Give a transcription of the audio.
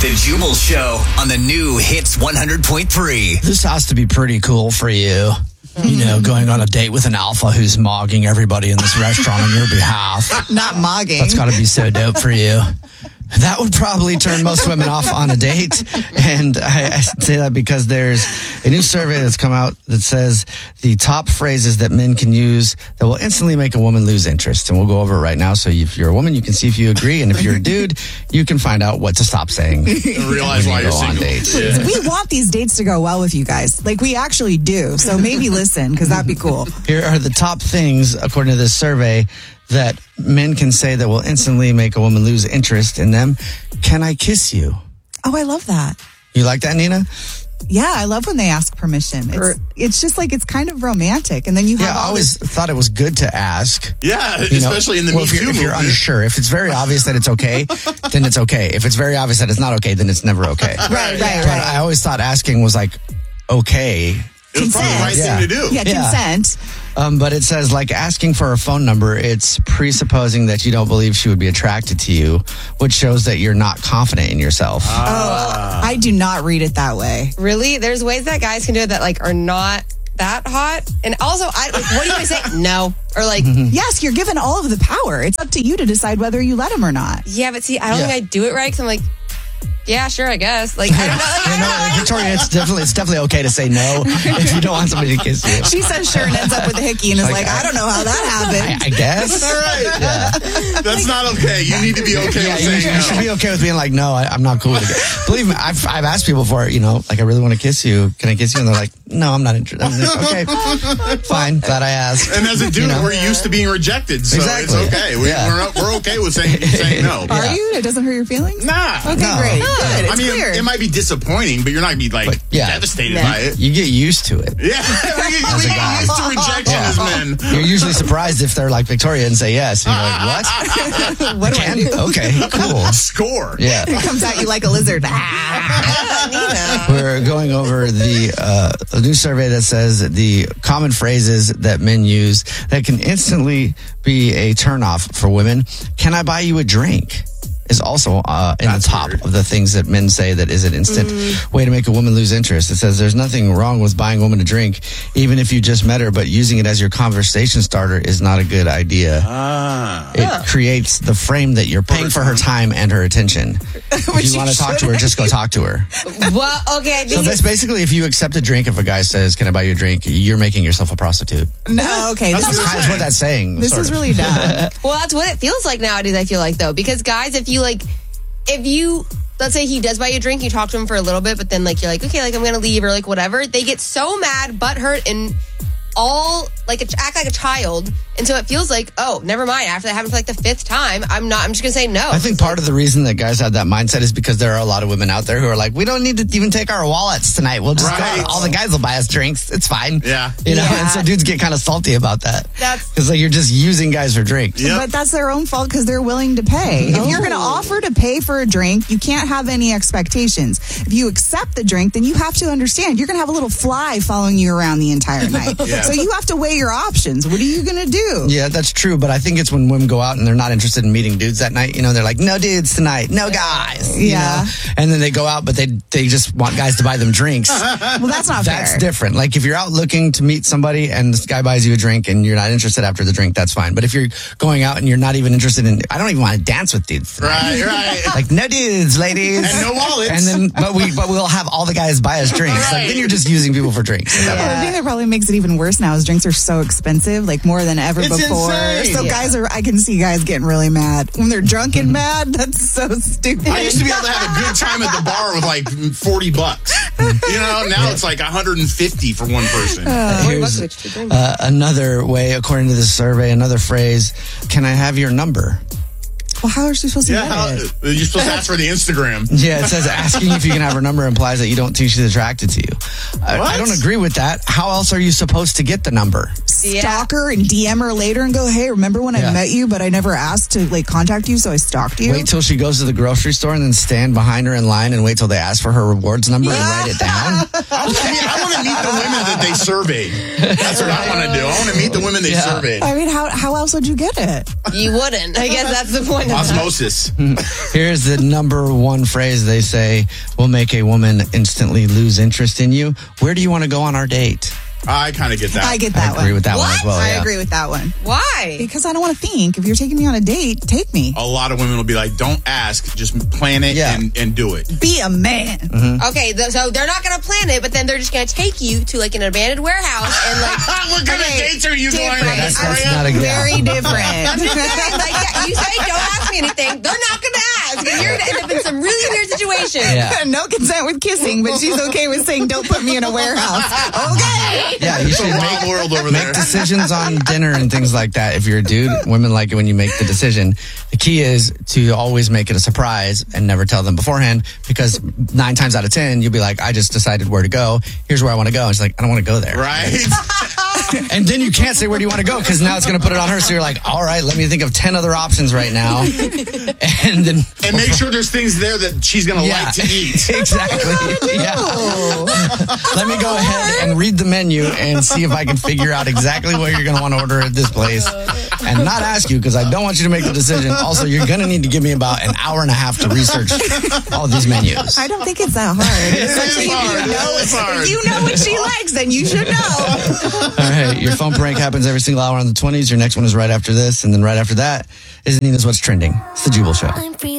The Jubal Show on the new Hits 100.3. This has to be pretty cool for you. You know, going on a date with an alpha who's mogging everybody in this restaurant on your behalf. Not mogging. That's got to be so dope for you. That would probably turn most women off on a date. And I say that because there's a new survey that's come out that says the top phrases that men can use that will instantly make a woman lose interest. And we'll go over it right now. So if you're a woman, you can see if you agree. And if you're a dude, you can find out what to stop saying. Realize why you're single. Dates. Yeah. We want these dates to go well with you guys. Like, we actually do. So maybe listen, because that'd be cool. Here are the top things, according to this survey, that men can say that will instantly make a woman lose interest in them. Can I kiss you? Oh, I love that. You like that, Nina? Yeah, I love when they ask permission. It's just like, it's kind of romantic. And then you have I always thought it was good to ask. Yeah, especially in the Me Too movement. If you're unsure, if it's very obvious that it's okay, then it's okay. If it's very obvious that it's not okay, then it's never okay. Right. But I always thought asking was like, okay. It was probably the right thing to do. Yeah, consent. But it says, like, asking for a phone number, it's presupposing that you don't believe she would be attracted to you, which shows that you're not confident in yourself. I do not read it that way. Really? There's ways that guys can do it that, like, are not that hot. And also, what do you say? No. Or, like... Yes, you're given all of the power. It's up to you to decide whether you let him or not. Yeah, but see, I don't think I do it right, because I'm like... Yeah, sure, I guess. Like, I don't know. Victoria, it's definitely okay to say no if you don't want somebody to kiss you. She says sure and ends up with a hickey and is like, I don't know how that happened. I guess. All right. Yeah. That's not okay. You need to be okay with saying you should be okay with being like, no, I'm not cool with it. Believe me, I've asked people before, like, I really want to kiss you. Can I kiss you? And they're like, no, I'm not interested. I'm like, okay, fine. Glad I asked. And as a dude, we're used to being rejected, so it's okay. We're okay with saying no. Are you? It doesn't hurt your feelings? Nah. Okay, great. Good. It's clear. It might be disappointing, but you're not going to be, devastated by it. You get used to it. Yeah. We get used to rejection as men. You're usually surprised if they're like Victoria and say yes. And you're like, what? What do I do? Okay, cool. Score. Yeah. It comes at you like a lizard. We're going over the new survey that says the common phrases that men use that can instantly be a turnoff for women. Can I buy you a drink? Is also in the top of the things that men say that is an instant way to make a woman lose interest. It says there's nothing wrong with buying a woman a drink, even if you just met her, but using it as your conversation starter is not a good idea. It creates the frame that you're paying for her time and her attention. If you want to talk to her, just go talk to her. Well, okay. So that's basically, if you accept a drink, if a guy says, can I buy you a drink, you're making yourself a prostitute. No, okay. That's what that's saying. This is really dumb. Well, that's what it feels like nowadays, I feel like, though. Because guys, if you let's say he does buy you a drink, you talk to him for a little bit, but then you're like, okay, I'm gonna leave, or like whatever, they get so mad, butthurt, and all act like a child. And so it feels like, oh, never mind, after that happens for the fifth time, I'm just gonna say no. I think part of the reason that guys have that mindset is because there are a lot of women out there who are like, we don't need to even take our wallets tonight, we'll just go, all the guys will buy us drinks, it's fine. Yeah. And so dudes get kind of salty about that. Because you're just using guys for drinks. Yep. But that's their own fault because they're willing to pay. If you're going to offer to pay for a drink, you can't have any expectations. If you accept the drink, then you have to understand you're going to have a little fly following you around the entire night. So you have to weigh your options. What are you going to do? Yeah, that's true. But I think it's when women go out and they're not interested in meeting dudes that night. They're like, no dudes tonight, no guys. Yeah. And then they go out, but they just want guys to buy them drinks. Well, that's not fair. That's different. Like, if you're out looking to meet somebody and this guy buys you a drink and you're not interested after the drink, that's fine. But if you're going out and you're not even interested in, I don't even want to dance with dudes tonight. Right. Like, no dudes, ladies. And no wallets. And then, but we'll have all the guys buy us drinks. Like, then you're just using people for drinks. The thing that probably makes it even worse now is drinks are so expensive, more than ever before. Insane. So I can see guys getting really mad. When they're drunk and mad, that's so stupid. I used to be able to have a good time at the bar with $40. Now it's $150 for one person. Here's another way, according to this survey, another phrase, can I have your number? Well, how are you supposed to get it? You're supposed to ask for the Instagram. Yeah, it says asking if you can have her number implies that you don't think she's attracted to you. I don't agree with that. How else are you supposed to get the number? stalk her and DM her later and go, hey, remember when I met you, but I never asked to like contact you, so I stalked you? Wait till she goes to the grocery store and then stand behind her in line and wait till they ask for her rewards number and write it down. I want to meet the women that they surveyed. That's what I want to do. I want to meet the women they surveyed. I mean, how else would you get it? You wouldn't. I guess that's the point. Osmosis. Here's the number one phrase they say will make a woman instantly lose interest in you. Where do you want to go on our date? I kind of get that. I get that one. I agree with that one as well. I agree with that one. Why? Because I don't want to think. If you're taking me on a date, take me. A lot of women will be like, don't ask, just plan it and do it. Be a man. Okay, so they're not going to plan it, but then they're just going to take you to like an abandoned warehouse and like. What kind of dates are you going on? That's not a good Very different. I'm just saying, like, you say don't ask me anything, they're not going to ask, and you're going to end up in some really weird situation. Yeah. No consent with kissing, but she's okay with saying, don't put me in a warehouse. Okay. Yeah, you should Wild world over there. make decisions on dinner and things like that. If you're a dude, women like it when you make the decision. The key is to always make it a surprise and never tell them beforehand, because 9 times out of 10, you'll be like, I just decided where to go. Here's where I want to go. And she's like, I don't want to go there. Right? And then you can't say, where do you want to go? Because now it's going to put it on her. So you're like, all right, let me think of 10 other options right now. And then make sure there's things there that she's going to like to eat. Exactly. Yeah. Let me go ahead and read the menu and see if I can figure out exactly what you're going to want to order at this place and not ask you, because I don't want you to make the decision. Also, you're going to need to give me about an hour and a half to research all these menus. I don't think it's that hard. It's hard. If you know what she likes, then you should know. All right. Your phone prank happens every single hour on the 20s. Your next one is right after this. And then right after that is Nina's What's Trending. It's the Jubal Show.